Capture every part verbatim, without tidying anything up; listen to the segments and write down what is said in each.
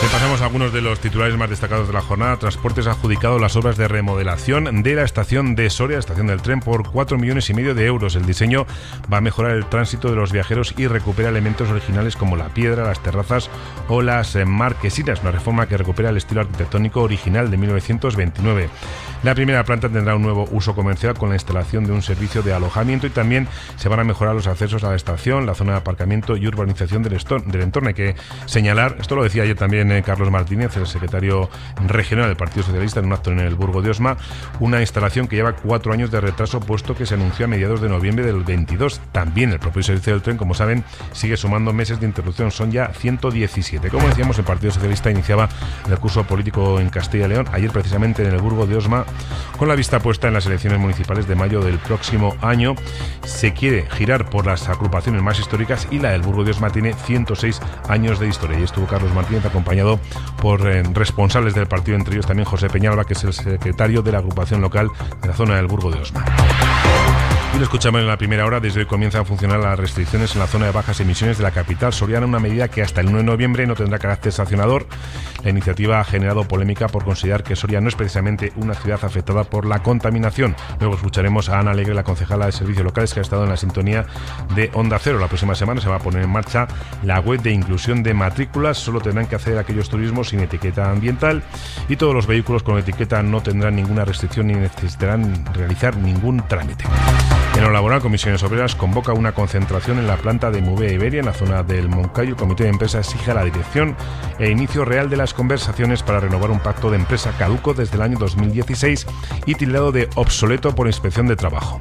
Repasamos algunos de los titulares más destacados de la jornada. Transportes ha adjudicado las obras de remodelación de la estación de Soria, estación del tren, por cuatro millones y medio de euros. El diseño va a mejorar el tránsito de los viajeros y recupera elementos originales como la piedra, las terrazas o las marquesinas. Una reforma que recupera el estilo arquitectónico original de mil novecientos veintinueve. La primera planta tendrá un nuevo uso comercial con la instalación de un servicio de alojamiento y también se van a mejorar los accesos a la estación, la zona de aparcamiento y urbanización del, del entorno. Hay que señalar, esto lo decía ayer también eh, Carlos Martínez, el secretario regional del Partido Socialista, en un acto en el Burgo de Osma, una instalación que lleva cuatro años de retraso, puesto que se anunció a mediados de noviembre del veintidós. También el propio servicio del tren, como saben, sigue sumando meses de interrupción, son ya ciento diecisiete. Como decíamos, el Partido Socialista iniciaba el curso político en Castilla y León, ayer precisamente en el Burgo de Osma, con la vista puesta en las elecciones municipales de mayo del próximo año. Se quiere girar por las agrupaciones más históricas y la del Burgo de Osma tiene ciento seis años de historia. Y estuvo Carlos Martínez acompañado por eh, responsables del partido, entre ellos también José Peñalba, que es el secretario de la agrupación local de la zona del Burgo de Osma. Y lo escuchamos en la primera hora. Desde hoy comienzan a funcionar las restricciones en la zona de bajas emisiones de la capital soriana, una medida que hasta el uno de noviembre no tendrá carácter sancionador. La iniciativa ha generado polémica por considerar que Soria no es precisamente una ciudad afectada por la contaminación. Luego escucharemos a Ana Alegre, la concejala de Servicios Locales, que ha estado en la sintonía de Onda Cero. La próxima semana se va a poner en marcha la web de inclusión de matrículas. Solo tendrán que hacer aquellos turismos sin etiqueta ambiental y todos los vehículos con etiqueta no tendrán ninguna restricción ni necesitarán realizar ningún trámite. En lo laboral, Comisiones Obreras convoca una concentración en la planta de Mubea Iberia, en la zona del Moncayo. El Comité de Empresa exige a la dirección el inicio real de las conversaciones para renovar un pacto de empresa caduco desde el año dos mil dieciséis y tildado de obsoleto por Inspección de Trabajo.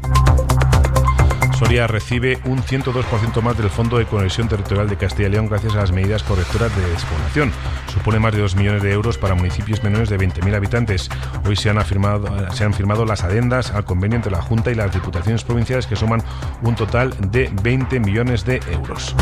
Soria recibe un ciento dos por ciento más del Fondo de Cohesión Territorial de Castilla y León gracias a las medidas correctoras de despoblación. Supone más de dos millones de euros para municipios menores de veinte mil habitantes. Hoy se han, afirmado, se han firmado las adendas al convenio entre la Junta y las Diputaciones Provinciales, que suman un total de veinte millones de euros.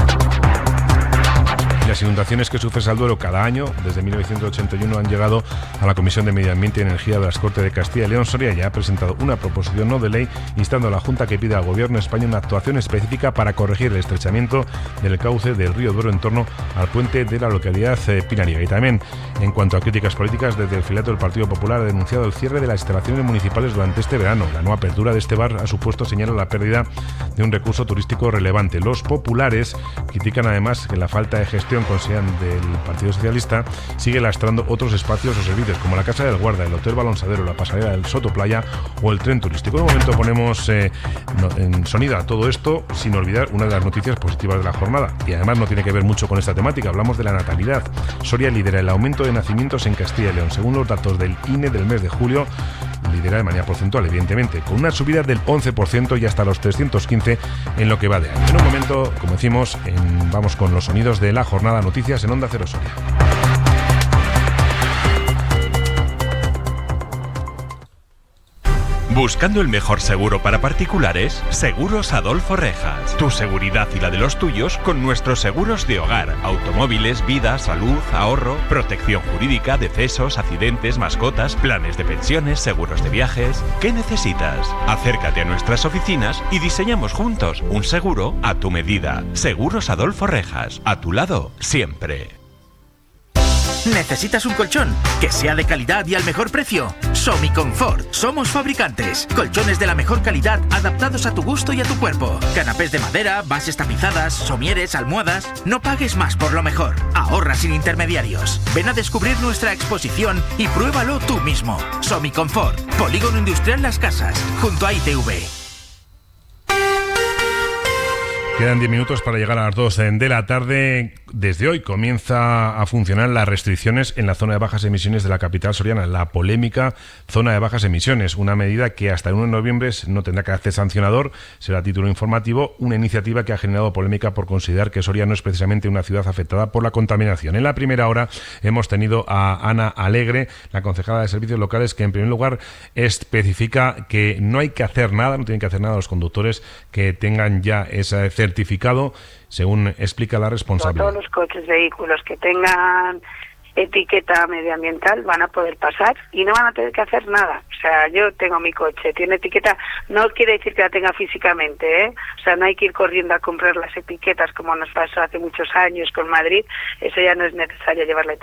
Las inundaciones que sufre Salduero cada año desde mil novecientos ochenta y uno han llegado a la Comisión de Medio Ambiente y Energía de las Cortes de Castilla y León. Soria ya ha presentado una proposición no de ley instando a la Junta que pida al Gobierno de España una actuación específica para corregir el estrechamiento del cauce del río Duero en torno al puente de la localidad eh, pinariega. Y también, en cuanto a críticas políticas, desde el filiato del Partido Popular ha denunciado el cierre de las instalaciones municipales durante este verano. La no apertura de este bar ha supuesto, señala, la pérdida de un recurso turístico relevante. Los populares critican además que la falta de gestión consideran del Partido Socialista sigue lastrando otros espacios o servicios como la Casa del Guarda, el Hotel Balonsadero, la pasarela del Soto Playa o el tren turístico. En un momento ponemos eh, no, en sonido a todo esto, sin olvidar una de las noticias positivas de la jornada, y además no tiene que ver mucho con esta temática. Hablamos de la natalidad. Soria lidera el aumento de nacimientos en Castilla y León. Según los datos del I N E del mes de julio, lidera de manera porcentual, evidentemente, con una subida del once por ciento y hasta los trescientos quince en lo que va de año. En un momento, como decimos, en, vamos con los sonidos de la jornada. Noticias en Onda Cero Soria. ¿Buscando el mejor seguro para particulares? Seguros Adolfo Rejas. Tu seguridad y la de los tuyos con nuestros seguros de hogar, automóviles, vida, salud, ahorro, protección jurídica, decesos, accidentes, mascotas, planes de pensiones, seguros de viajes. ¿Qué necesitas? Acércate a nuestras oficinas y diseñamos juntos un seguro a tu medida. Seguros Adolfo Rejas. A tu lado, siempre. ¿Necesitas un colchón? Que sea de calidad y al mejor precio. Somiconfort. Somos fabricantes. Colchones de la mejor calidad adaptados a tu gusto y a tu cuerpo. Canapés de madera, bases tapizadas, somieres, almohadas. No pagues más por lo mejor. Ahorra sin intermediarios. Ven a descubrir nuestra exposición y pruébalo tú mismo. Somiconfort. Polígono Industrial Las Casas. Junto a I T V. Quedan diez minutos para llegar a las dos de la tarde. Desde hoy comienza a funcionar las restricciones en la zona de bajas emisiones de la capital soriana, la polémica zona de bajas emisiones, una medida que hasta el uno de noviembre no tendrá carácter sancionador, será a título informativo, una iniciativa que ha generado polémica por considerar que Soria no es precisamente una ciudad afectada por la contaminación. En la primera hora hemos tenido a Ana Alegre, la concejala de Servicios Locales, que en primer lugar especifica que no hay que hacer nada, no tienen que hacer nada los conductores que tengan ya ese certificado, según explica la responsable. Todos los coches, vehículos que tengan etiqueta medioambiental van a poder pasar y no van a tener que hacer nada. O sea, yo tengo mi coche, tiene etiqueta, no quiere decir que la tenga físicamente, ¿eh? O sea, no hay que ir corriendo a comprar las etiquetas como nos pasó hace muchos años con Madrid, eso ya no es necesario llevar la etiqueta.